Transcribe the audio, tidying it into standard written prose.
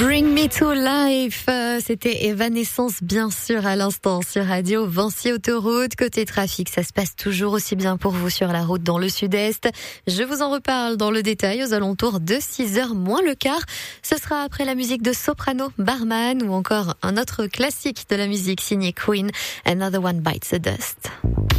Bring Me to Life, c'était Evanescence bien sûr à l'instant sur Radio Vinci Autoroute. Côté trafic, ça se passe toujours aussi bien pour vous sur la route dans le sud-est. Je vous en reparle dans le détail aux alentours de 6h moins le quart. Ce sera après la musique de Soprano, Barman ou encore un autre classique de la musique signé Queen, Another One Bites the Dust.